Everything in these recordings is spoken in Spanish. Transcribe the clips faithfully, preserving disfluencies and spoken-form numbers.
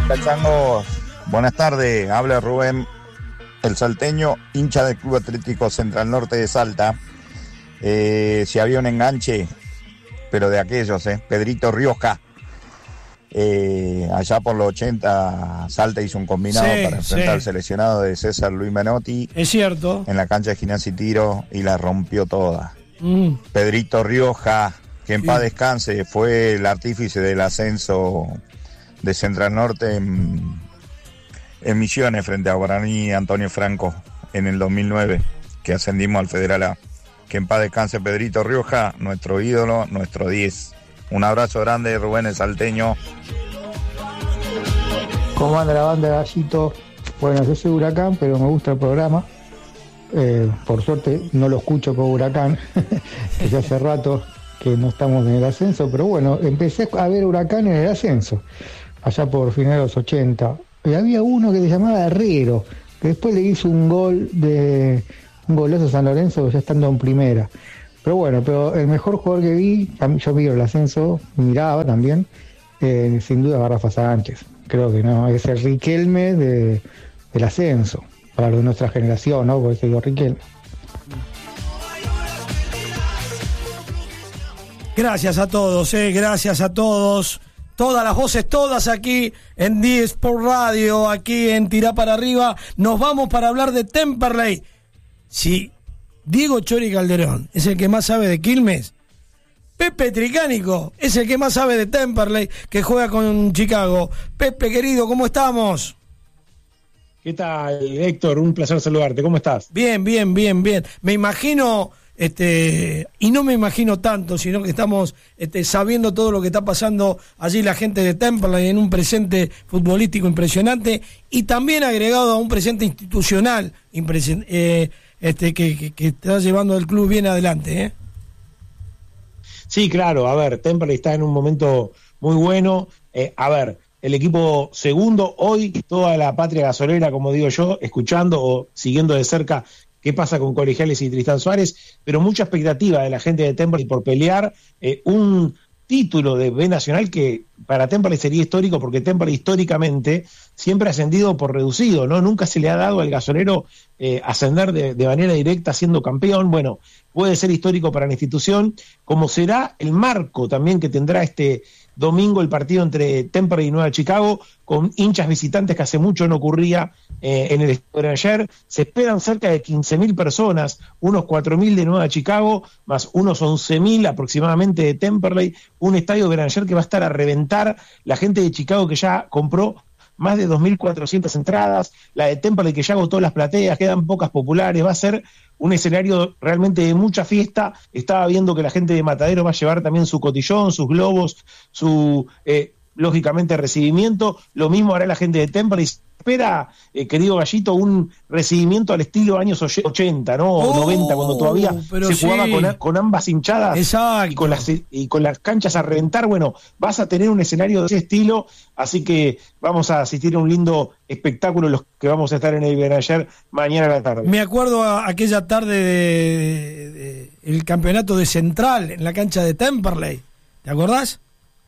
Cachangos, buenas tardes, habla Rubén, el salteño, hincha del Club Atlético Central Norte de Salta. Eh, si había un enganche, pero de aquellos, eh, Pedrito Rioja, eh, allá por los ochenta, Salta hizo un combinado sí, para enfrentar sí. al seleccionado de César Luis Menotti. Es cierto. En la cancha de Gimnasia y Tiro, y la rompió toda. Mm. Pedrito Rioja, que en sí. paz descanse, fue el artífice del ascenso de Central Norte en, en Misiones frente a Guaraní y Antonio Franco en el dos mil nueve, que ascendimos al Federal A. Que en paz descanse Pedrito Rioja, nuestro ídolo, nuestro diez. Un abrazo grande, Rubén el salteño. ¿Cómo anda la banda, Gallito? Bueno, yo soy Huracán, pero me gusta el programa. Eh, por suerte no lo escucho con Huracán, desde hace rato que no estamos en el ascenso, pero bueno, empecé a ver Huracán en el ascenso, allá por finales de los ochenta. Y había uno que se llamaba Herrero, que después le hizo un gol de un golazo a San Lorenzo ya estando en primera. Pero bueno, pero el mejor jugador que vi, yo vi el ascenso, miraba también, eh, sin duda Rafa Sánchez. Creo que no, es el Riquelme de, del ascenso, para los de nuestra generación, ¿no? Por eso digo Riquelme. Gracias a todos, eh, gracias a todos. Todas las voces, todas aquí en D Sport Radio, aquí en Tirá para Arriba. Nos vamos para hablar de Temperley. Si Diego Chori Calderón es el que más sabe de Quilmes, Pepe Tricánico es el que más sabe de Temperley, que juega con Chicago. Pepe, querido, ¿cómo estamos? ¿Qué tal, Héctor? Un placer saludarte. ¿Cómo estás? Bien, bien, bien, bien. Me imagino... Este, y no me imagino tanto, sino que estamos este, sabiendo todo lo que está pasando allí la gente de Temperley en un presente futbolístico impresionante y también agregado a un presente institucional impresen- eh, este, que, que, que está llevando el club bien adelante, ¿eh? Sí, claro, a ver, Temperley está en un momento muy bueno, eh, a ver, el equipo segundo, hoy toda la patria gasolera, como digo yo, escuchando o siguiendo de cerca qué pasa con Colegiales y Tristán Suárez, pero mucha expectativa de la gente de Temperley por pelear eh, un título de B Nacional que para Temperley sería histórico, porque Temperley históricamente siempre ha ascendido por reducido, ¿no? Nunca se le ha dado al gasolero eh, ascender de, de manera directa siendo campeón. Bueno, puede ser histórico para la institución, como será el marco también que tendrá este domingo el partido entre Temperley y Nueva Chicago, con hinchas visitantes que hace mucho no ocurría eh, en el estadio de ayer. Se esperan cerca de quince mil personas, unos cuatro mil de Nueva Chicago, más unos once mil aproximadamente de Temperley, un estadio de Granger que va a estar a reventar. La gente de Chicago que ya compró más de dos mil cuatrocientas entradas, la de Temperley que ya agotó las plateas, quedan pocas populares, va a ser un escenario realmente de mucha fiesta. Estaba viendo que la gente de Matadero va a llevar también su cotillón, sus globos, su, eh, lógicamente, recibimiento. Lo mismo hará la gente de Temperley. Espera, eh, querido Gallito, un recibimiento al estilo años ochenta, ¿no? O oh, noventa, cuando todavía se sí. jugaba con, con ambas hinchadas. Exacto. Y con, las, y con las canchas a reventar. Bueno, vas a tener un escenario de ese estilo, así que vamos a asistir a un lindo espectáculo los que vamos a estar en el Benayer mañana a la tarde. Me acuerdo a aquella tarde de, de, de el campeonato de Central en la cancha de Temperley, ¿te acordás?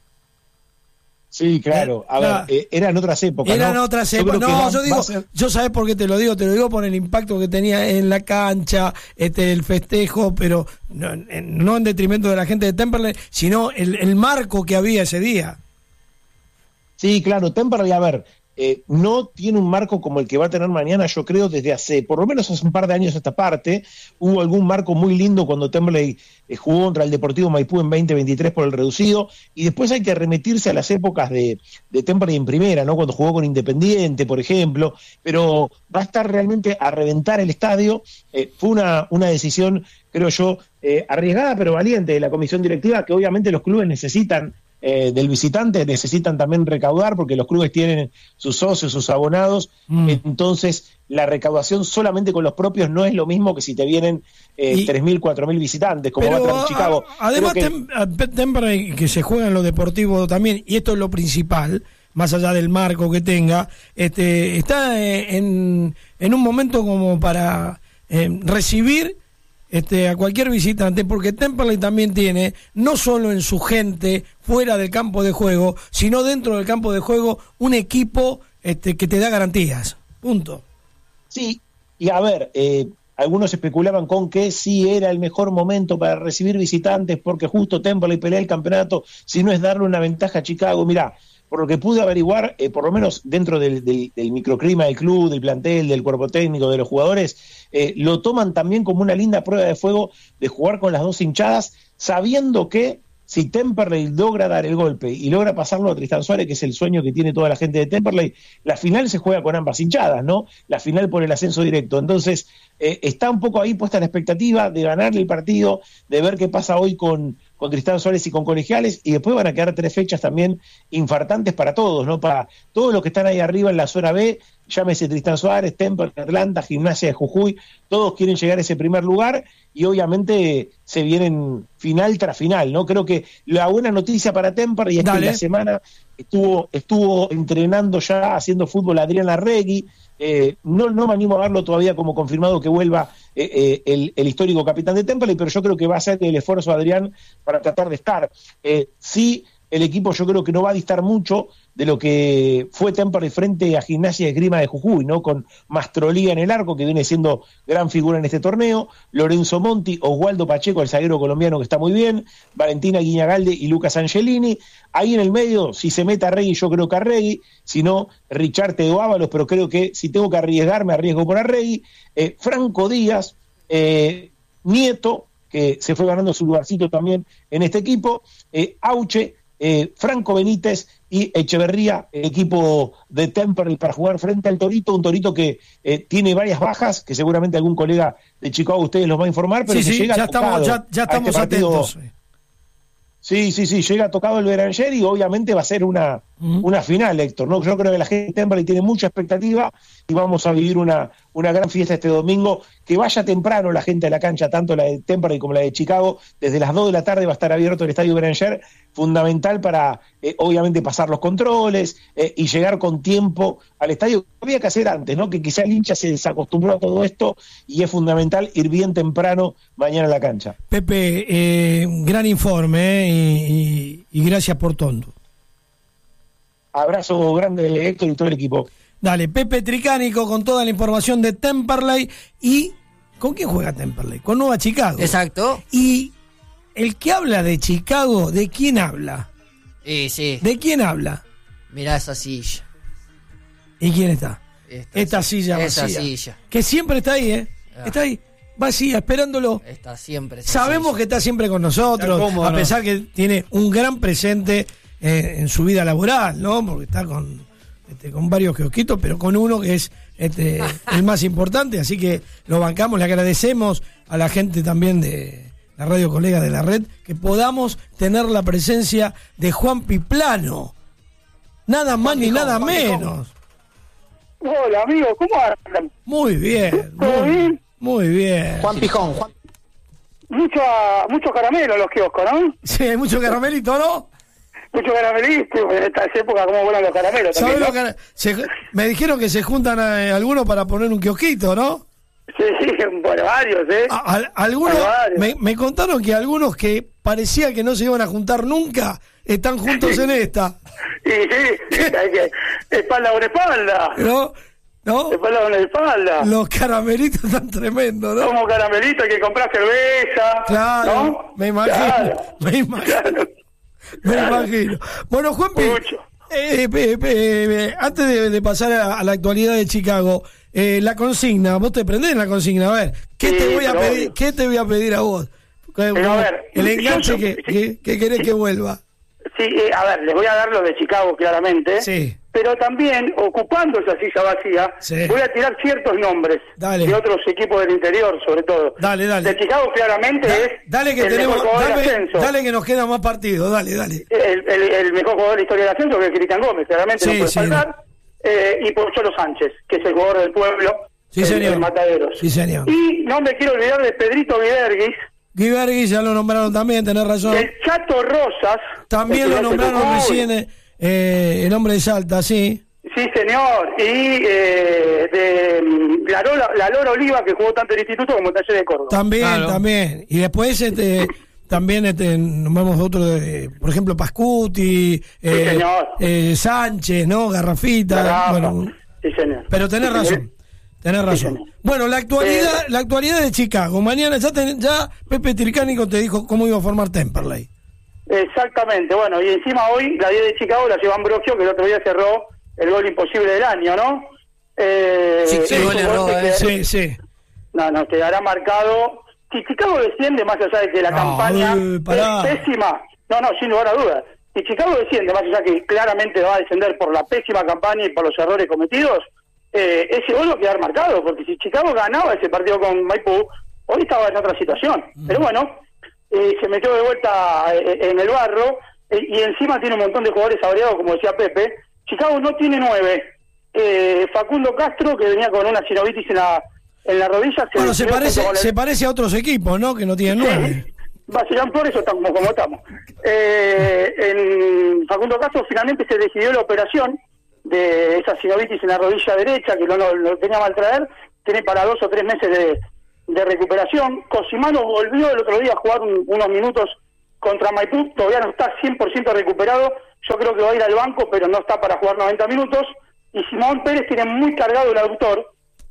Sí, claro. A Era, ver, eh, eran otras épocas. Eran ¿no? otras épocas. No, va, yo digo, ser... yo sabés por qué te lo digo, te lo digo por el impacto que tenía en la cancha, este, el festejo, pero no en, no en detrimento de la gente de Temperley, sino el, el marco que había ese día. Sí, claro, Temperley, a ver, eh, no tiene un marco como el que va a tener mañana, yo creo, desde hace, por lo menos hace un par de años a esta parte. Hubo algún marco muy lindo cuando Temperley eh, jugó contra el Deportivo Maipú en veinte veintitrés por el reducido, y después hay que remitirse a las épocas de, de Temperley en primera, ¿no? Cuando jugó con Independiente, por ejemplo, pero va a estar realmente a reventar el estadio. Eh, fue una, una decisión, creo yo, eh, arriesgada pero valiente de la comisión directiva, que obviamente los clubes necesitan Eh, del visitante, necesitan también recaudar porque los clubes tienen sus socios, sus abonados, mm. entonces la recaudación solamente con los propios no es lo mismo que si te vienen eh, y, tres mil, cuatro mil visitantes, como pero, va a traer Chicago. A, además, que... tem, Temperley, que se juega en lo deportivo también, y esto es lo principal, más allá del marco que tenga, este está en, en un momento como para eh, recibir este, a cualquier visitante, porque Temperley también tiene, no solo en su gente fuera del campo de juego, sino dentro del campo de juego, un equipo este, que te da garantías. Punto. Sí, y a ver, eh, algunos especulaban con que sí era el mejor momento para recibir visitantes, porque justo Temperley pelea el campeonato, si no es darle una ventaja a Chicago. Mirá, por lo que pude averiguar, eh, por lo menos dentro del, del, del microclima del club, del plantel, del cuerpo técnico, de los jugadores, eh, lo toman también como una linda prueba de fuego de jugar con las dos hinchadas, sabiendo que si Temperley logra dar el golpe y logra pasarlo a Tristán Suárez, que es el sueño que tiene toda la gente de Temperley, la final se juega con ambas hinchadas, ¿no? La final por el ascenso directo. Entonces, eh, está un poco ahí puesta la expectativa de ganarle el partido, de ver qué pasa hoy con, con Tristán Suárez y con Colegiales, y después van a quedar tres fechas también infartantes para todos, ¿no? Para todos los que están ahí arriba en la zona B, llámese Tristán Suárez, Temperley, Atlanta, Gimnasia de Jujuy, todos quieren llegar a ese primer lugar, y obviamente se vienen final tras final, ¿no? Creo que la buena noticia para Temperley es Dale. que la semana estuvo estuvo entrenando ya, haciendo fútbol Adrián Larregui, eh, no, no me animo a verlo todavía como confirmado que vuelva eh, eh, el, el histórico capitán de Temperley, pero yo creo que va a ser el esfuerzo de Adrián para tratar de estar. Eh, sí, el equipo yo creo que no va a distar mucho de lo que fue Temperley frente a Gimnasia de Esgrima de Jujuy, ¿no? Con Mastrolía en el arco, que viene siendo gran figura en este torneo, Lorenzo Monti, Oswaldo Pacheco, el zaguero colombiano que está muy bien, Valentina Guiñagalde y Lucas Angelini. Ahí en el medio, si se mete a Arregui, yo creo que Arregui, si no, Richarte o Ábalos, pero creo que si tengo que arriesgar, me arriesgo por Arregui. Eh, Franco Díaz, eh, Nieto, que se fue ganando su lugarcito también en este equipo, eh, Auche, Eh, Franco Benítez y Echeverría, el equipo de Temperley para jugar frente al Torito, un Torito que eh, tiene varias bajas, que seguramente algún colega de Chicago ustedes los va a informar, pero sí, que sí, llega ya estamos, ya, ya estamos este atentos. Sí, sí, sí, llega tocado el Beranger y obviamente va a ser una, uh-huh. una final, Héctor, ¿no? Yo creo que la gente de Temperley tiene mucha expectativa y vamos a vivir una, una gran fiesta este domingo. Que vaya temprano la gente a la cancha, tanto la de Temperley como la de Chicago. Desde las dos de la tarde va a estar abierto el estadio Beranger, fundamental para, eh, obviamente, pasar los controles eh, y llegar con tiempo al estadio. Había que hacer antes, ¿no? Que quizá el hincha se desacostumbró a todo esto y es fundamental ir bien temprano mañana a la cancha. Pepe, eh, gran informe eh, y, y, y gracias por todo. Abrazo grande, Héctor, y todo el equipo. Dale, Pepe Tricánico con toda la información de Temperley. ¿Y con quién juega Temperley? Con Nueva Chicago. Exacto. Y el que habla de Chicago, ¿de quién habla? Sí, sí. ¿De quién habla? Mirá esa silla. ¿Y quién está? Esta, Esta silla esa vacía. silla. Que siempre está ahí, ¿eh? Ah. Está ahí, vacía, esperándolo. Está siempre. Sabemos silla. que está siempre con nosotros, cómodo, a pesar ¿no? que tiene un gran presente eh, en su vida laboral, ¿no? Porque está con... Este, con varios kiosquitos, pero con uno que es este, el más importante, así que lo bancamos, le agradecemos a la gente también de la radio colega de la red, que podamos tener la presencia de Juan Piplano, nada más Juan ni Pijón, nada Juan menos. Pijón. Hola amigo, ¿cómo andan? Muy bien, muy bien? muy bien. Juan Pijón, Juan... Mucho, mucho caramelo en los kioscos, ¿no? Sí, hay mucho caramelito, ¿no? Mucho caramelito, en esta época como vuelan los caramelos también, ¿no? Cara- se, me dijeron que se juntan eh, algunos para poner un kiosquito, ¿no? Sí, sí, bueno, varios, ¿eh? A, a, algunos, me, me contaron que algunos que parecía que no se iban a juntar nunca, están juntos en esta. Sí, sí, hay que, espalda con espalda. ¿No? ¿No? Espalda con espalda. Los caramelitos están tremendos, ¿no? Como caramelito, hay que comprar cerveza. Claro, ¿no? me imagino, Claro, me imagino. claro. Me imagino. Bueno, Juanpi, eh, eh, eh, eh, antes de, de pasar a, a la actualidad de Chicago, eh, la consigna, vos te prendés en la consigna, a ver, ¿qué sí, te voy a pedir? Obvio. ¿Qué te voy a pedir a vos? Pero, a ver, el enganche yo, yo, que, sí, que, que querés sí, que vuelva. Sí, eh, a ver, les voy a dar lo de Chicago claramente. Sí. Pero también, ocupando esa silla vacía, sí. voy a tirar ciertos nombres dale. de otros equipos del interior, sobre todo. Dale, dale. De Chicago claramente da, es dale que el tenemos, mejor jugador dale, del ascenso. Dale que nos queda más partidos, dale, dale. El, el, el mejor jugador de la historia del ascenso, que es Cristian Gómez, claramente sí, no puede sí, faltar. no. Eh, y Pocholo Sánchez, que es el jugador del pueblo, sí, el, señor. el Mataderos. Sí, señor. Y no me quiero olvidar de Pedrito Guiberguis. Guiberguis, ya lo nombraron también, tenés razón. El Chato Rosas. También lo nombraron recién, eh, el hombre de Salta, sí. Sí, señor. Y eh, de mm, la, Lola, la Lora Oliva, que jugó tanto en el instituto como en Talleres de Córdoba. También, Claro. también. Y después este también este nos vemos otro de, por ejemplo, Pascuti, eh, señor. eh, Sánchez, ¿no? Garrafita. Garrafa. Bueno, Sí, señor. pero tenés razón. Tenés razón. señor. Bueno, la actualidad, Eh, la actualidad de Chicago. Mañana ya, ten- ya Pepe Tricánico te dijo cómo iba a formar Temperley. Exactamente, bueno, y encima hoy la diez de Chicago la lleva Ambrosio, que el otro día cerró el gol imposible del año, ¿no? Eh, Sí, sí, es gol un le gol roba, que- eh. Sí, sí. No, no, quedará marcado. Si Chicago desciende, más allá de que la No, campaña eh, pará. es pésima, no, no, sin lugar a dudas. Si Chicago desciende, más allá que claramente va a descender por la pésima campaña y por los errores cometidos, eh, ese gol va a quedar marcado, porque si Chicago ganaba ese partido con Maipú, hoy estaba en otra situación. Pero bueno, eh, se metió de vuelta eh, en el barro, eh, y encima tiene un montón de jugadores abreados, como decía Pepe. Chicago no tiene nueve. Eh, Facundo Castro, que venía con una sinovitis en la, en la rodilla, se Bueno, se lesionó parece, junto con el- se parece a otros equipos, ¿no? Que no tienen nueve. Sí, básicamente por eso estamos como estamos. Eh, en Facundo Castro finalmente se decidió la operación de esa sinovitis en la rodilla derecha, que lo, lo, lo tenía mal traer, tiene para dos o tres meses de, de recuperación. Cosimano volvió el otro día a jugar un- unos minutos contra Maipú, todavía no está cien por ciento recuperado, yo creo que va a ir al banco, pero no está para jugar noventa minutos. Y Simón Pérez tiene muy cargado el aductor,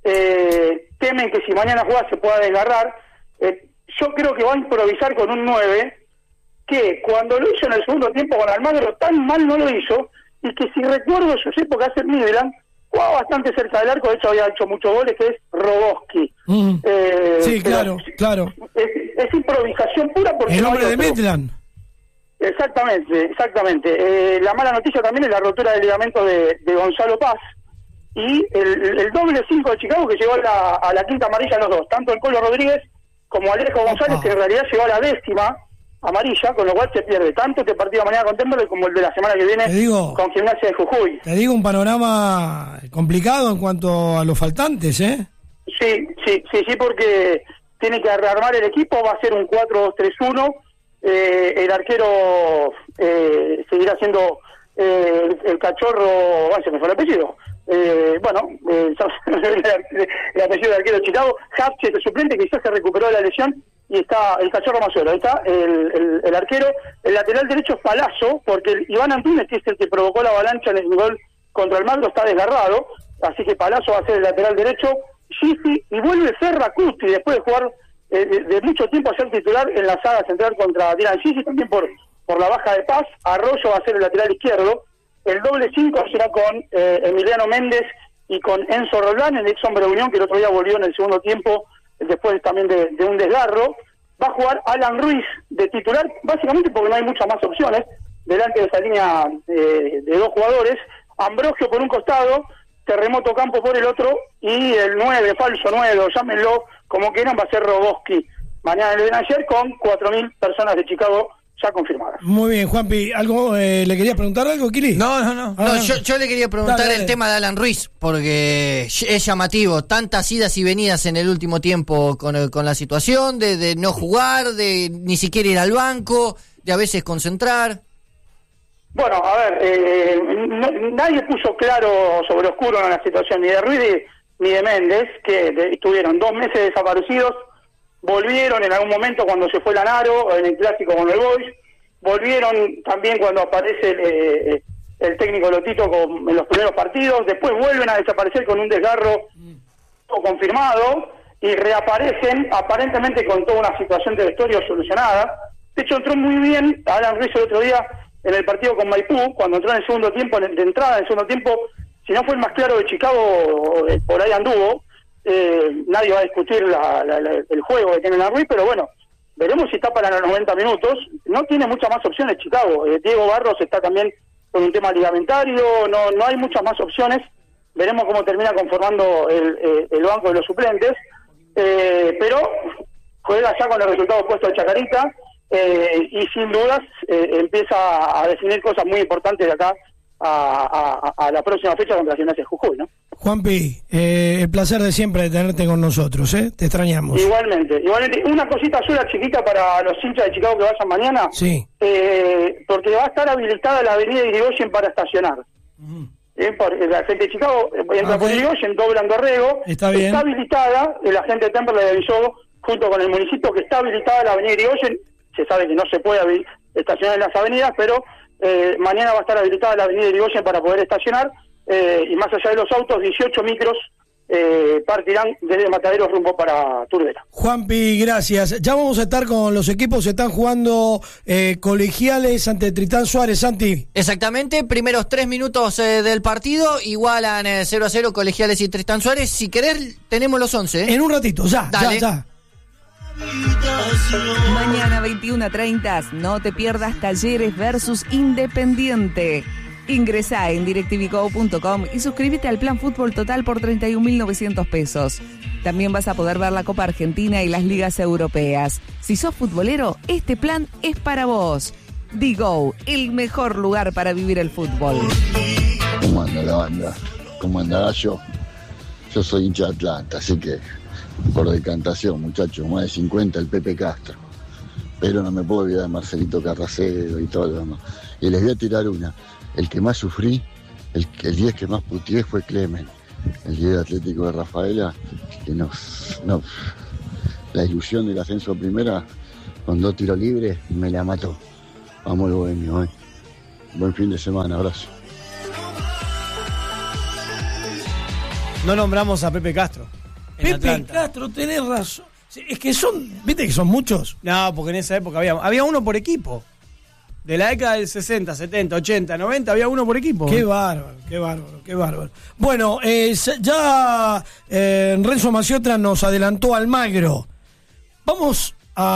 eh, temen que si mañana juega se pueda desgarrar. Eh, yo creo que va a improvisar con un nueve, que cuando lo hizo en el segundo tiempo con Almagro tan mal no lo hizo, y que si recuerdo sus épocas en Midland, jugaba bastante cerca del arco, de hecho había hecho muchos goles, que es Rogoski. Mm. Eh, Sí, pero claro, claro. Es, es improvisación pura porque El no hombre hay de otro. Midland. Exactamente, exactamente. Eh, la mala noticia también es la rotura del ligamento de, de Gonzalo Paz y el, el doble cinco de Chicago, que llegó a la, a la quinta amarilla los dos, tanto el Colo Rodríguez como Alejo González, Opa. que en realidad llegó a la décima amarilla, con lo cual se pierde tanto este partido mañana con Temperley como el de la semana que viene Te digo- con Gimnasia de Jujuy. Te digo un panorama complicado en cuanto a los faltantes, ¿eh? Sí, sí, sí, sí, porque tiene que rearmar el equipo, va a ser un cuatro dos tres uno, eh, el arquero eh, seguirá siendo eh, el, el cachorro, bueno, se me fue el apellido, eh, bueno, eh, el apellido del arquero de Chicago, Hapche, el suplente, que ya se recuperó de la lesión, y está el cachorro Mazuelo, ahí está el, el, el arquero, el lateral derecho es Palazzo, porque el Iván Antunes, que es el que provocó la avalancha en el gol contra el Magro, está desgarrado, así que Palazzo va a ser el lateral derecho, Gigi, y vuelve Ferracuti después de jugar eh, de, de mucho tiempo a ser titular en la saga central contra Dylan Gigi, también por, por la baja de Paz. Arroyo va a ser el lateral izquierdo, el doble cinco será con eh, Emiliano Méndez y con Enzo Roldán, el ex hombre de Unión, que el otro día volvió en el segundo tiempo después también de, de un desgarro. Va a jugar Alan Ruiz de titular, básicamente porque no hay muchas más opciones delante de esa línea eh, de dos jugadores. Ambrosio por un costado, Terremoto Campo por el otro, y el nueve, falso nueve, o llámenlo como quieran, va a ser Rogoski mañana en el de ayer, con cuatro mil personas de Chicago ya confirmadas. Muy bien, Juanpi. ¿Algo, eh, ¿Le quería preguntar algo, Kili? No, no, no. Ah, No, yo, yo le quería preguntar Dale, dale. el tema de Alan Ruiz, porque es llamativo, tantas idas y venidas en el último tiempo con, el- con la situación, de, de no jugar, de ni siquiera ir al banco, de a veces concentrar. Bueno, a ver, eh, no- nadie puso claro sobre oscuro en la situación, ni de Ruiz ni, ni de Méndez, que de- estuvieron dos meses desaparecidos, volvieron en algún momento cuando se fue Lanaro, en el clásico con el Boys, volvieron también cuando aparece el, eh, el técnico Lotito con, en los primeros partidos, después vuelven a desaparecer con un desgarro confirmado y reaparecen aparentemente con toda una situación de vestuario solucionada. De hecho, entró muy bien Alan Ruiz el otro día en el partido con Maipú, cuando entró en el segundo tiempo, de entrada en el segundo tiempo, si no fue el más claro de Chicago, eh, por ahí anduvo. Eh, nadie va a discutir la, la, la, el juego que tiene Alan Ruiz, pero bueno, veremos si está para los noventa minutos. No tiene muchas más opciones Chicago. Eh, Diego Barros está también con un tema ligamentario, no no hay muchas más opciones. Veremos cómo termina conformando el, eh, el banco de los suplentes. Eh, pero juega ya con el resultado puesto de Chacarita, eh, y sin dudas eh, empieza a definir cosas muy importantes de acá a, a, a la próxima fecha contra la Gimnasia de Jujuy, ¿no? Juanpi, eh, el placer de siempre de tenerte con nosotros, ¿eh? Te extrañamos. Igualmente, igualmente. Una cosita sola chiquita para los hinchas de Chicago que vayan mañana, Sí. eh, porque va a estar habilitada la avenida Irigoyen para estacionar. eh, por, la gente de Chicago entra okay. por Irigoyen, dobla en Dorrego. Está bien. Está habilitada, la gente de Temperley avisó junto con el municipio que está habilitada la avenida Irigoyen. Se sabe que no se puede estacionar en las avenidas, pero eh, mañana va a estar habilitada la avenida Irigoyen para poder estacionar, eh, y más allá de los autos, dieciocho micros eh, partirán desde Mataderos rumbo para Turbera. Juanpi, gracias. Ya vamos a estar con los equipos, se están jugando eh, Colegiales ante Tritán Suárez, Santi. Exactamente, primeros tres minutos eh, del partido, igualan eh, cero a cero Colegiales y Tritán Suárez. Si querés, tenemos los once. ¿eh? En un ratito, ya, Dale. ya, ya. Mañana veintiuno a treinta, no te pierdas Talleres versus Independiente. Ingresá en directivigo punto com y suscríbete al plan Fútbol Total por treinta y un mil novecientos pesos. También vas a poder ver la Copa Argentina y las ligas europeas. Si sos futbolero, este plan es para vos. Digo, el mejor lugar para vivir el fútbol. ¿Cómo anda la banda? ¿Cómo anda Gallo? Yo soy hincha de Atlanta, así que por decantación, muchachos, más de cincuenta el Pepe Castro. Pero no me puedo olvidar de Marcelito Carracero y todo lo demás. Y les voy a tirar una. El que más sufrí, el, el diez que más putié fue Clemen, el diez de Atlético de Rafaela, que nos, no, la ilusión del ascenso a primera, con dos tiros libres, me la mató. Vamos el bohemio, ¿eh? Buen fin de semana, abrazo. No nombramos a Pepe Castro. Pepe Atlanta. Castro, tenés razón. Es que son, viste que son muchos. No, porque en esa época había, había uno por equipo. De la década del sesenta, setenta, ochenta, noventa, había uno por equipo. Qué bárbaro, qué bárbaro, qué bárbaro. Bueno, eh, ya eh, Renzo Maciotra nos adelantó Almagro. Vamos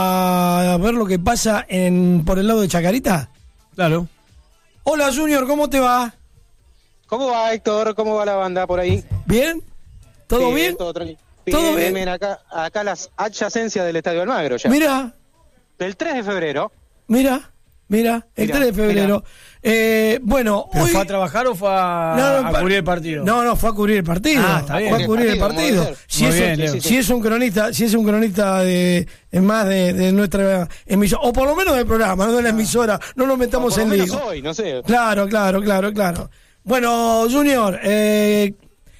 a ver lo que pasa en por el lado de Chacarita. Claro. Hola Junior, ¿cómo te va? ¿Cómo va Héctor? ¿Cómo va la banda por ahí? ¿Bien? ¿Todo sí, bien? Todo tranquilo. ¿Todo bien? bien? bien. Acá, acá las adyacencias del Estadio Almagro ya. Mira. Del tres de febrero. Mira. Mira, el Mirá, tres de febrero. Eh, bueno, ¿Pero hoy... fue a trabajar o fue a, No, no, a pa- cubrir el partido? No, no, fue a cubrir el partido. Ah, está bien. Fue a cubrir el partido. partido, Si, Muy es, bien, un, Leo. si, si es un cronista, si es un cronista de es más de, de nuestra emisora, o por lo menos del programa, no de la emisora, no nos metamos Por en lo menos lío. hoy, no sé. Claro, claro, claro, claro. Bueno, Junior, eh,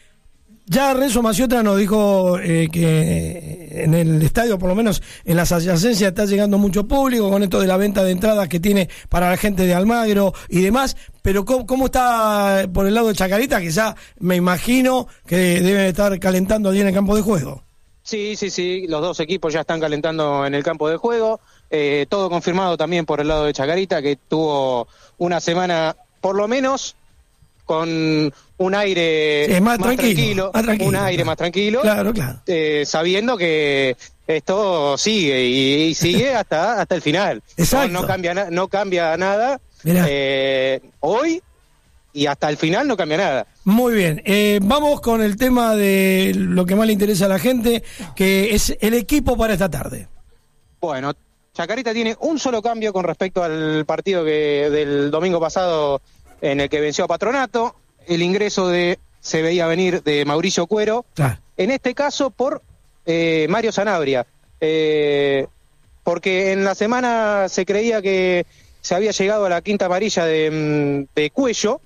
ya Renzo Maciotra nos dijo eh, que en el estadio, por lo menos en las adyacencias, está llegando mucho público con esto de la venta de entradas que tiene para la gente de Almagro y demás, pero ¿cómo, cómo está por el lado de Chacarita? Que ya me imagino que deben estar calentando allí en el campo de juego. Sí, sí, sí, los dos equipos ya están calentando en el campo de juego. Eh, todo confirmado también por el lado de Chacarita, que tuvo una semana, por lo menos, con un aire Sí, más más, tranquilo, tranquilo, más tranquilo, un aire claro. más tranquilo, Claro, claro. eh, sabiendo que esto sigue y, y sigue hasta hasta el final. Exacto. No, no cambia na- no cambia nada. Mirá. Eh, hoy y hasta el final no cambia nada. Muy bien, eh, vamos con el tema de lo que más le interesa a la gente, que es el equipo para esta tarde. Bueno, Chacarita tiene un solo cambio con respecto al partido que del domingo pasado en el que venció a Patronato. El ingreso de se veía venir de Mauricio Cuero, Claro. en este caso por eh, Mario Sanabria, eh, porque en la semana se creía que se había llegado a la quinta amarilla de, de Cuello,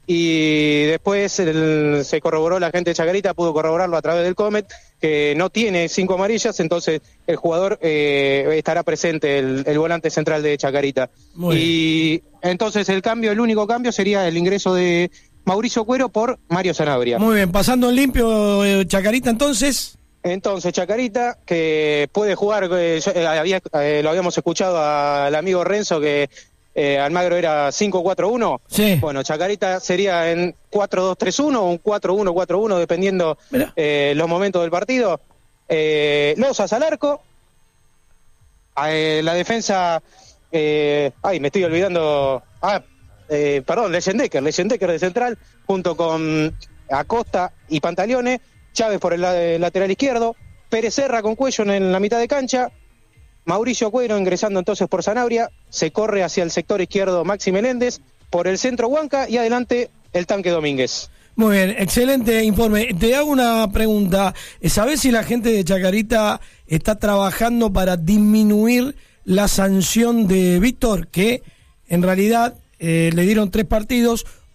y después el, se corroboró, la gente de Chacarita pudo corroborarlo a través del Comet, que no tiene cinco amarillas, entonces el jugador eh, estará presente, el, el volante central de Chacarita. Muy y entonces el cambio, el único cambio sería el ingreso de Mauricio Cuero por Mario Sanabria. Muy bien, pasando en limpio, eh, Chacarita entonces. Entonces Chacarita, que puede jugar, eh, yo, eh, había, eh, lo habíamos escuchado al amigo Renzo, que eh, Almagro era cinco cuatro uno. Sí. Bueno, Chacarita sería en cuatro dos tres uno o un cuatro uno cuatro uno, dependiendo eh, los momentos del partido. Eh, Lozas al arco. Eh, la defensa... Eh, ay, me estoy olvidando... Ah, eh, perdón, Leyendecker, Leyendecker de central, junto con Acosta y Pantaleone. Chávez por el, la- el lateral izquierdo. Pérez Serra con Cuello en la mitad de cancha. Mauricio Cuero ingresando entonces por Sanabria. Se corre hacia el sector izquierdo Maxi Meléndez. Por el centro Huanca y adelante el Tanque Domínguez. Muy bien, excelente informe. Te hago una pregunta. ¿Sabés si la gente de Chacarita está trabajando para disminuir la sanción de Víctor, que en realidad eh, le dieron tres partidos?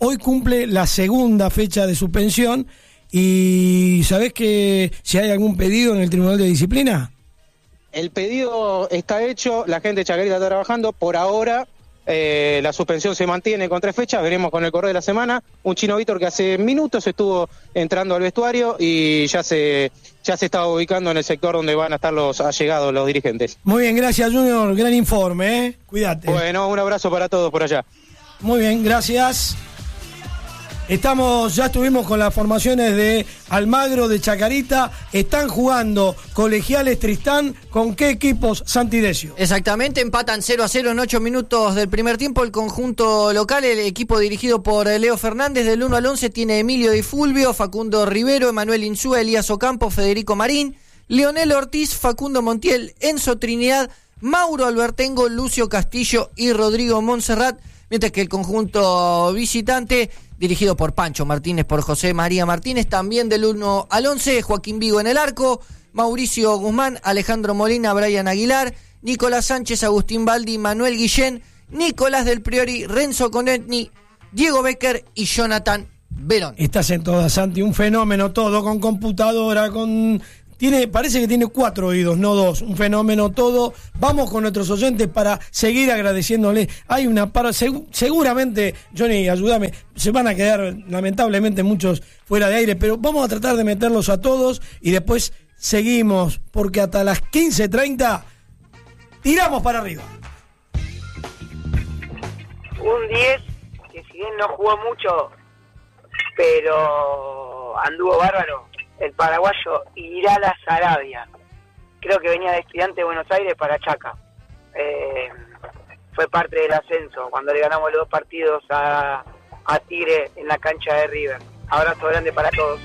hoy cumple la segunda fecha de suspensión. ¿Y sabés que si hay algún pedido en el Tribunal de Disciplina? El pedido está hecho, la gente de Chacarita está trabajando. Por ahora, eh, la suspensión se mantiene con tres fechas. Veremos con el correo de la semana. Un Chino Víctor que hace minutos estuvo entrando al vestuario y ya se, ya se está ubicando en el sector donde van a estar los allegados, los dirigentes. Muy bien, gracias, Junior. Gran informe, ¿eh? Cuídate. Bueno, un abrazo para todos por allá. Muy bien, gracias. Estamos, ya estuvimos con las formaciones de Almagro, de Chacarita. Están jugando Colegiales Tristán. ¿Con qué equipos, Santi Decio? Exactamente, empatan cero a cero en ocho minutos del primer tiempo. El conjunto local, el equipo dirigido por Leo Fernández, del uno al once tiene Emilio Di Fulvio, Facundo Rivero, Emanuel Insúa, Elías Ocampo, Federico Marín, Leonel Ortiz, Facundo Montiel, Enzo Trinidad, Mauro Albertengo, Lucio Castillo y Rodrigo Montserrat. Mientras que el conjunto visitante, dirigido por Pancho Martínez, por José María Martínez, también del uno al once, Joaquín Vigo en el arco, Mauricio Guzmán, Alejandro Molina, Brian Aguilar, Nicolás Sánchez, Agustín Baldi, Manuel Guillén, Nicolás del Priori, Renzo Conetni, Diego Becker y Jonathan Verón. Estás en todas, Santi, un fenómeno todo, con computadora, con... Tiene, parece que tiene cuatro oídos, no dos. Un fenómeno todo. Vamos con nuestros oyentes para seguir agradeciéndole. Hay una para seg- seguramente, Johnny, ayúdame, se van a quedar lamentablemente muchos fuera de aire, pero vamos a tratar de meterlos a todos y después seguimos, porque hasta las quince treinta tiramos para arriba. Un diez que si bien no jugó mucho, pero anduvo bárbaro, el paraguayo Irala Sarabia. Creo que venía de Estudiante de Buenos Aires para Chaca. Eh, fue parte del ascenso cuando le ganamos los dos partidos a, a Tigre en la cancha de River. Abrazo grande para todos.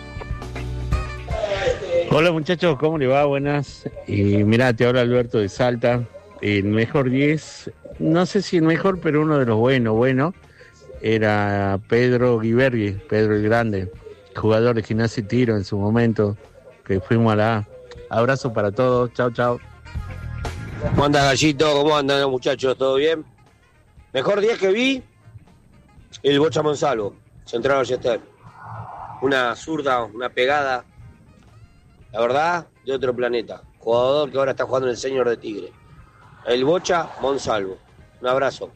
Hola muchachos, ¿cómo le va? Buenas. Y mirá, te habla Alberto de Salta. El mejor diez, no sé si el mejor, pero uno de los buenos, bueno, era Pedro Guibergui, Pedro el Grande, jugador de Gimnasia y Tiro en su momento, que fuimos a la A. Abrazo para todos, chao, chao. ¿Cómo anda, Gallito? ¿Cómo andan, muchachos? ¿Todo bien? Mejor diez que vi, el Bocha Monsalvo, Central Ballester. Una zurda, una pegada, la verdad, de otro planeta. Jugador que ahora está jugando en el Senior de Tigre. El Bocha Monsalvo. Un abrazo.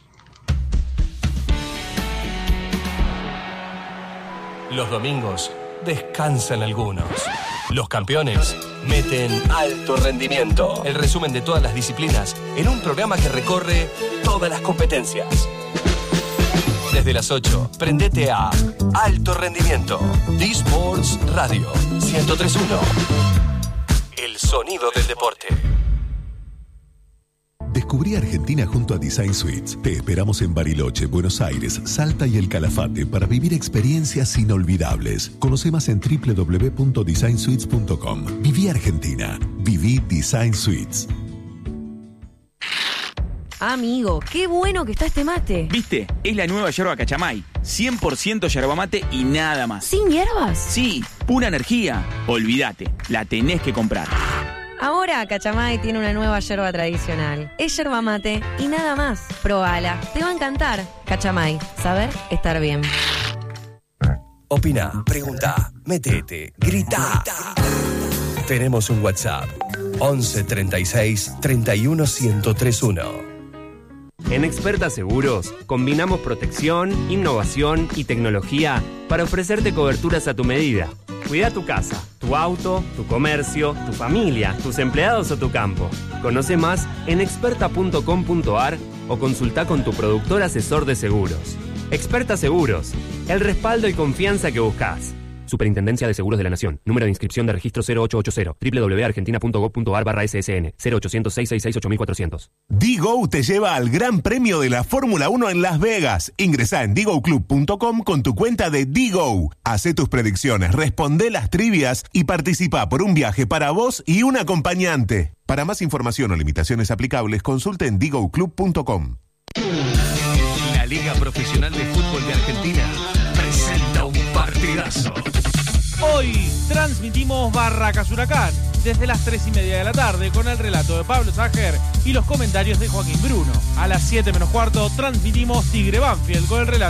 Los domingos descansan algunos. Los campeones meten alto rendimiento. El resumen de todas las disciplinas en un programa que recorre todas las competencias. Desde las ocho, prendete a Alto Rendimiento. D-Sports Radio ciento tres punto uno. El sonido del deporte. Descubrí Argentina junto a Design Suites. Te esperamos en Bariloche, Buenos Aires, Salta y El Calafate para vivir experiencias inolvidables. Conoce más en doble u doble u doble u punto design suites punto com. Viví Argentina. Viví Design Suites. Amigo, qué bueno que está este mate. ¿Viste? Es la nueva yerba Cachamay. cien por ciento yerba mate y nada más. ¿Sin hierbas? Sí, pura energía. Olvídate, la tenés que comprar. Ahora Cachamay tiene una nueva yerba tradicional. Es yerba mate y nada más. Probala, te va a encantar. Cachamay, saber estar bien. Opina, pregunta, metete, grita. Tenemos un WhatsApp. once treinta y seis treinta y uno ciento treinta y uno. En Experta Seguros, combinamos protección, innovación y tecnología para ofrecerte coberturas a tu medida. Cuida tu casa, tu auto, tu comercio, tu familia, tus empleados o tu campo. Conoce más en experta punto com punto a r o consulta con tu productor asesor de seguros. Experta Seguros, el respaldo y confianza que buscas. Superintendencia de Seguros de la Nación. Número de inscripción de registro cero ocho ocho cero. doble u doble u doble u punto argentina punto gob punto a r barra S S N. cero ochocientos seiscientos sesenta y seis ocho mil cuatrocientos. D-Go te lleva al Gran Premio de la Fórmula uno en Las Vegas. Ingresá en digo club punto com con tu cuenta de D-Go. Hacé tus predicciones, responde las trivias y participa por un viaje para vos y un acompañante. Para más información o limitaciones aplicables, consulte en digo club punto com. La Liga Profesional de Fútbol de Argentina presenta un partidazo. Hoy transmitimos Barracas Huracán desde las tres y media de la tarde con el relato de Pablo Sager y los comentarios de Joaquín Bruno. A las siete menos cuarto transmitimos Tigre Banfield con el relato